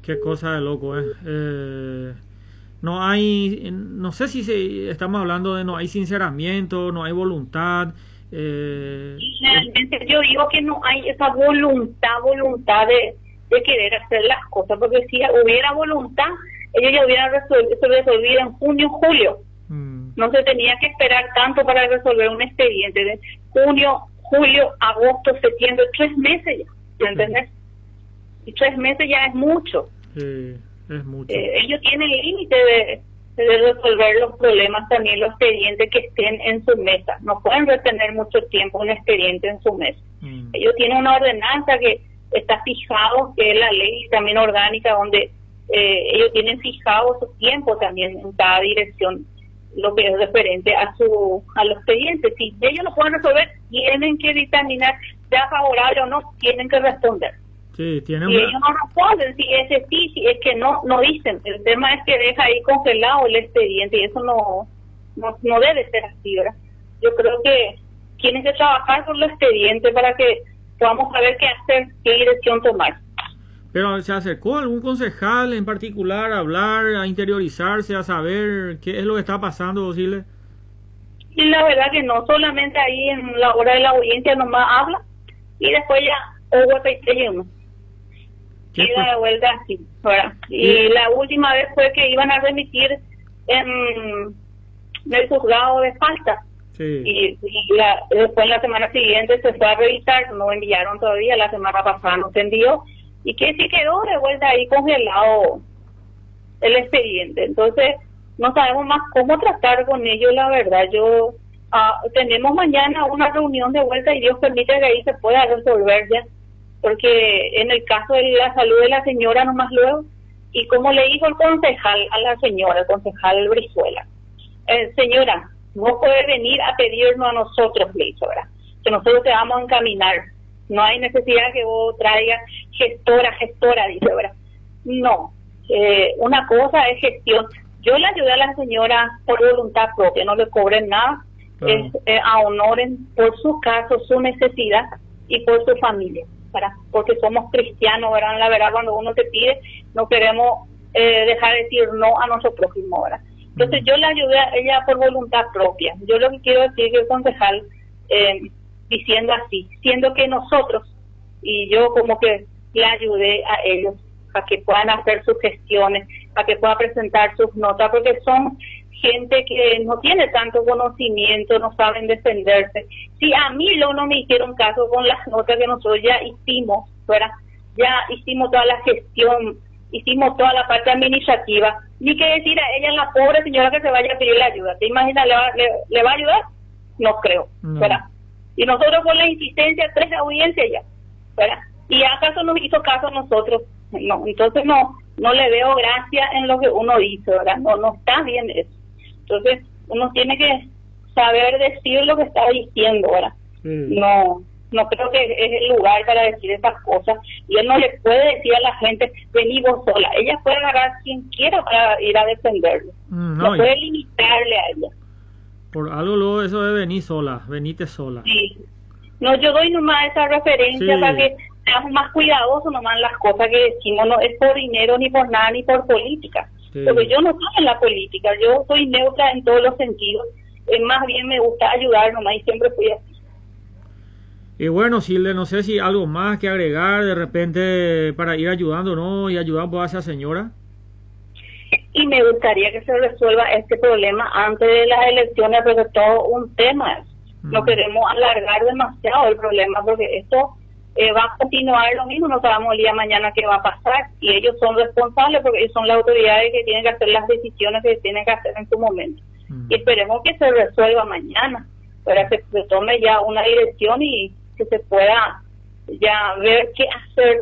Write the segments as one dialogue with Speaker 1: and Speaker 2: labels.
Speaker 1: Qué cosa de loco, no hay, no sé si estamos hablando de no hay sinceramiento, no hay voluntad.
Speaker 2: Realmente yo digo que no hay esa voluntad de querer hacer las cosas, porque si hubiera voluntad, ellos ya hubieran resolvido en junio, julio. No se tenía que esperar tanto para resolver un expediente de junio, julio, agosto, septiembre, 3 meses ya, ¿entendés? Y 3 meses ya es mucho.
Speaker 1: Sí, es mucho.
Speaker 2: Ellos tienen límite de resolver los problemas, también los expedientes que estén en su mesa. No pueden retener mucho tiempo un expediente en su mesa. Ellos tienen una ordenanza que está fijado, que es la ley también orgánica, donde ellos tienen fijado su tiempo también en cada dirección, lo que es referente a los expedientes. Si ellos no pueden resolver, tienen que dictaminar, sea favorable o no, tienen que responder.
Speaker 1: Sí, tienen
Speaker 2: y ellos no responden, si es sí, si es que no dicen. El tema es que deja ahí congelado el expediente, y eso no debe ser así, ¿verdad? Yo creo que tienen que trabajar con los expedientes para que podamos saber qué hacer, qué dirección tomar.
Speaker 1: Pero ¿se acercó algún concejal en particular a hablar, a interiorizarse, a saber qué es lo que está pasando, Silvia?
Speaker 2: Y la verdad que no, solamente ahí en la hora de la audiencia nomás habla, y después ya queda de vuelta así, ¿verdad? Y la última vez fue que iban a remitir en el juzgado de falta.
Speaker 1: Sí.
Speaker 2: Y después la semana siguiente se fue a revisar, no enviaron todavía, la semana pasada no se envió, y que sí quedó de vuelta ahí congelado el expediente. Entonces no sabemos más cómo tratar con ellos, la verdad. Tenemos mañana una reunión de vuelta, y Dios permite que ahí se pueda resolver ya, porque en el caso de la salud de la señora nomás luego, y como le dijo el concejal a la señora, el concejal Brizuela, señora, no puede venir a pedirnos a nosotros, le hizo, ¿verdad?, que nosotros te vamos a encaminar, no hay necesidad que vos traigas gestora, dice, ¿verdad? No, una cosa es gestión. Yo le ayudé a la señora por voluntad propia, no le cobren nada, a honoren por su caso, su necesidad y por su familia, ¿verdad? Porque somos cristianos, ¿verdad? La verdad, cuando uno te pide, no queremos dejar de decir no a nuestro prójimo, ¿verdad? Entonces yo le ayudé a ella por voluntad propia. Yo lo que quiero decir es que el concejal, diciendo así, siendo que nosotros, y yo como que le ayudé a ellos para que puedan hacer sus gestiones, para que puedan presentar sus notas, porque son gente que no tiene tanto conocimiento, no saben defenderse. Si a mí no me hicieron caso con las notas que nosotros ya hicimos, ¿verdad? Ya hicimos toda la gestión, hicimos toda la parte administrativa, ni que decir a ella, la pobre señora, que se vaya a pedirle ayuda. ¿Te imaginas, le va a ayudar? No creo, ¿verdad? Y nosotros con la insistencia, 3 audiencias ya, ¿verdad? ¿Y acaso nos hizo caso a nosotros? No, entonces no le veo gracia en lo que uno dice, ¿verdad? No está bien eso. Entonces uno tiene que saber decir lo que está diciendo, ¿verdad? No creo que es el lugar para decir esas cosas, y él no le puede decir a la gente, vení vos sola. Ella puede agarrar a quien quiera para ir a defenderlo, no puede limitarle a ella.
Speaker 1: Por algo luego eso de venir sola, venite sola.
Speaker 2: Sí. No, yo doy nomás esa referencia para que seamos más cuidadosos nomás en las cosas que decimos. No es por dinero, ni por nada, ni por política. Porque yo no estoy en la política, yo soy neutra en todos los sentidos. Más bien me gusta ayudar nomás, y siempre fui así.
Speaker 1: Y bueno, Silvia, no sé si algo más que agregar de repente para ir ayudando, ¿no? Y ayudar a esa señora.
Speaker 2: Y me gustaría que se resuelva este problema antes de las elecciones, porque todo un tema es. No queremos alargar demasiado el problema, porque esto va a continuar lo mismo, no sabemos el día de mañana qué va a pasar, y ellos son responsables porque ellos son las autoridades que tienen que hacer las decisiones que tienen que hacer en su momento. Y esperemos que se resuelva mañana, para que se tome ya una dirección y que se pueda ya ver qué hacer,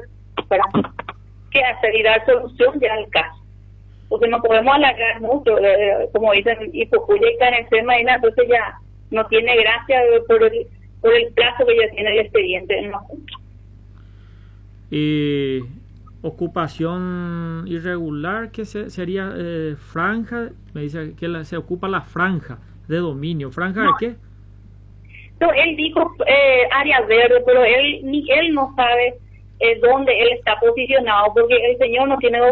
Speaker 2: y dar solución ya al caso. Porque no podemos alargar mucho, como dicen, y Pucuya y Canecema, entonces ya no tiene gracia por el plazo que ya tiene el expediente en la Junta.
Speaker 1: Y ocupación irregular, que sería franja, me dice que se ocupa la franja de dominio. ¿Franja de qué?
Speaker 2: No, él dijo área verde, pero él no sabe dónde él está posicionado, porque el señor no tiene